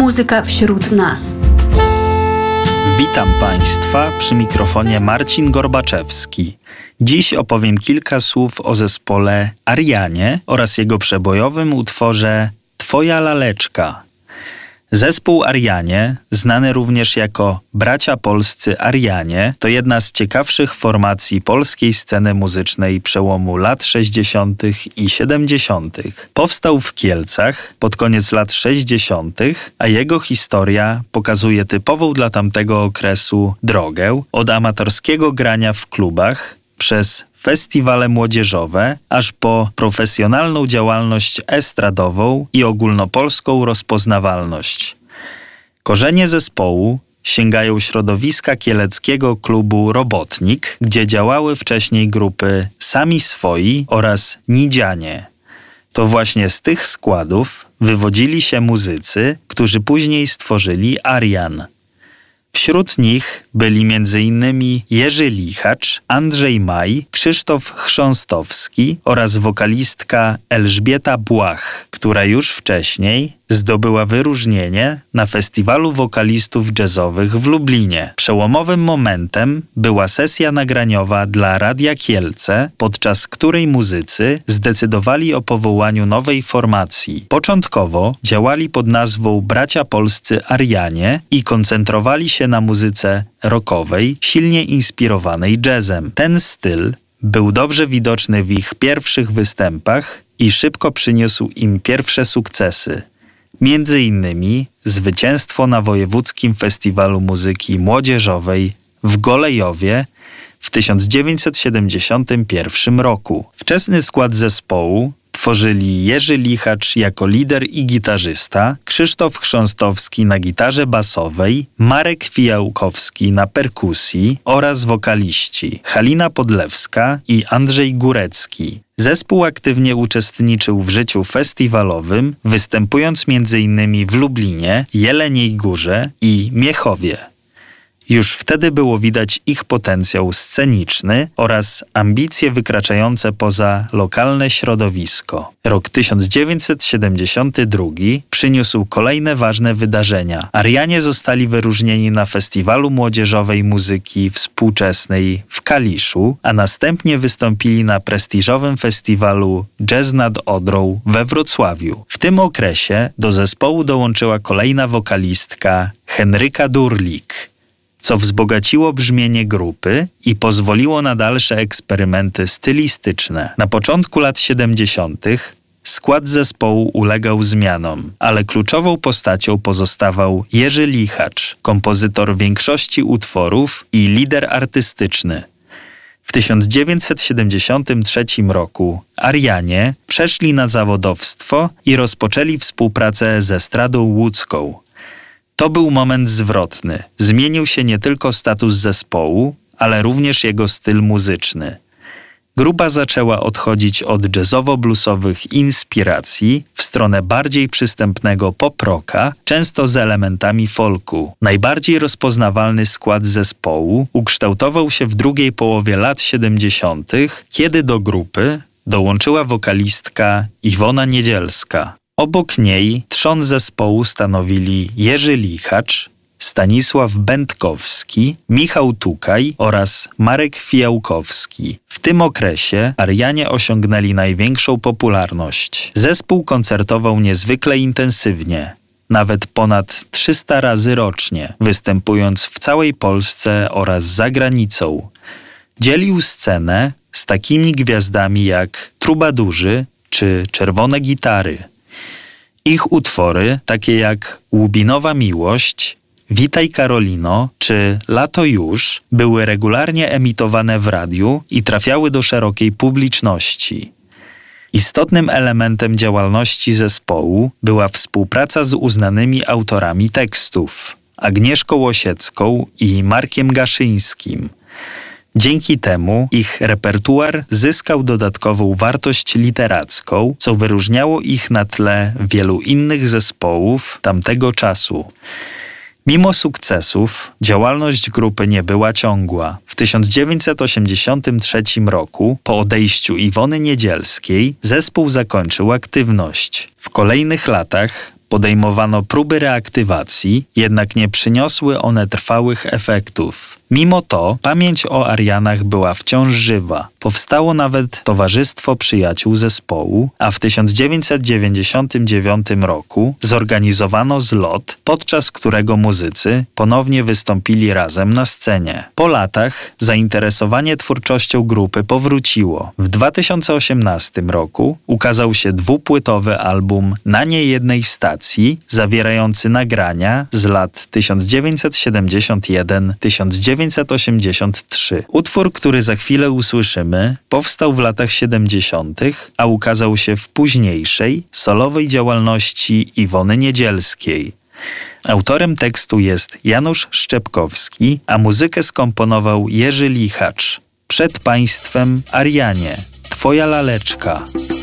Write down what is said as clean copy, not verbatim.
Muzyka wśród nas. Witam Państwa, przy mikrofonie Marcin Gorbaczewski. Dziś opowiem kilka słów o zespole Arianie oraz jego przebojowym utworze Twoja laleczka. Zespół Arianie, znany również jako Bracia Polscy Arianie, to jedna z ciekawszych formacji polskiej sceny muzycznej przełomu lat 60. i 70. Powstał w Kielcach pod koniec lat 60., a jego historia pokazuje typową dla tamtego okresu drogę od amatorskiego grania w klubach przez festiwale młodzieżowe, aż po profesjonalną działalność estradową i ogólnopolską rozpoznawalność. Korzenie zespołu sięgają środowiska kieleckiego klubu Robotnik, gdzie działały wcześniej grupy Sami Swoi oraz Nidzianie. To właśnie z tych składów wywodzili się muzycy, którzy później stworzyli Arian. Wśród nich byli m.in. Jerzy Lichacz, Andrzej Maj, Krzysztof Chrząstowski oraz wokalistka Elżbieta Błach, która już wcześniej zdobyła wyróżnienie na Festiwalu Wokalistów Jazzowych w Lublinie. Przełomowym momentem była sesja nagraniowa dla Radia Kielce, podczas której muzycy zdecydowali o powołaniu nowej formacji. Początkowo działali pod nazwą Bracia Polscy Arianie i koncentrowali się na muzyce rockowej, silnie inspirowanej jazzem. Ten styl był dobrze widoczny w ich pierwszych występach i szybko przyniósł im pierwsze sukcesy. Między innymi zwycięstwo na Wojewódzkim Festiwalu Muzyki Młodzieżowej w Golejowie w 1971 roku. Wczesny skład zespołu tworzyli Jerzy Lichacz jako lider i gitarzysta, Krzysztof Chrząstowski na gitarze basowej, Marek Fijałkowski na perkusji oraz wokaliści Halina Podlewska i Andrzej Górecki. Zespół aktywnie uczestniczył w życiu festiwalowym, występując m.in. w Lublinie, Jeleniej Górze i Miechowie. Już wtedy było widać ich potencjał sceniczny oraz ambicje wykraczające poza lokalne środowisko. Rok 1972 przyniósł kolejne ważne wydarzenia. Arianie zostali wyróżnieni na Festiwalu Młodzieżowej Muzyki Współczesnej w Kaliszu, a następnie wystąpili na prestiżowym festiwalu Jazz nad Odrą we Wrocławiu. W tym okresie do zespołu dołączyła kolejna wokalistka Henryka Durlik, co wzbogaciło brzmienie grupy i pozwoliło na dalsze eksperymenty stylistyczne. Na początku lat 70. skład zespołu ulegał zmianom, ale kluczową postacią pozostawał Jerzy Lichacz, kompozytor większości utworów i lider artystyczny. W 1973 roku Arianie przeszli na zawodowstwo i rozpoczęli współpracę z Estradą Łódzką. To był moment zwrotny. Zmienił się nie tylko status zespołu, ale również jego styl muzyczny. Grupa zaczęła odchodzić od jazzowo-bluesowych inspiracji w stronę bardziej przystępnego pop-rocka, często z elementami folku. Najbardziej rozpoznawalny skład zespołu ukształtował się w drugiej połowie lat 70., kiedy do grupy dołączyła wokalistka Iwona Niedzielska. Obok niej trzon zespołu stanowili Jerzy Lichacz, Stanisław Będkowski, Michał Tukaj oraz Marek Fijałkowski. W tym okresie Arianie osiągnęli największą popularność. Zespół koncertował niezwykle intensywnie, nawet ponad 300 razy rocznie, występując w całej Polsce oraz za granicą. Dzielił scenę z takimi gwiazdami jak Trubadurzy czy Czerwone Gitary. Ich utwory, takie jak Łubinowa Miłość, Witaj Karolino czy Lato już, były regularnie emitowane w radiu i trafiały do szerokiej publiczności. Istotnym elementem działalności zespołu była współpraca z uznanymi autorami tekstów Agnieszką Łosiecką i Markiem Gaszyńskim. Dzięki temu ich repertuar zyskał dodatkową wartość literacką, co wyróżniało ich na tle wielu innych zespołów tamtego czasu. Mimo sukcesów, działalność grupy nie była ciągła. W 1983 roku, po odejściu Iwony Niedzielskiej, zespół zakończył aktywność. W kolejnych latach Podejmowano próby reaktywacji, jednak nie przyniosły one trwałych efektów. Mimo to pamięć o Arianach była wciąż żywa. Powstało nawet Towarzystwo Przyjaciół Zespołu, a w 1999 roku zorganizowano zlot, podczas którego muzycy ponownie wystąpili razem na scenie. Po latach zainteresowanie twórczością grupy powróciło. W 2018 roku ukazał się dwupłytowy album Na niejednej stacji, zawierający nagrania z lat 1971-1983. Utwór, który za chwilę usłyszymy, powstał w latach 70., a ukazał się w późniejszej, solowej działalności Iwony Niedzielskiej. Autorem tekstu jest Janusz Szczepkowski, a muzykę skomponował Jerzy Lichacz. Przed państwem Arianie, twoja laleczka.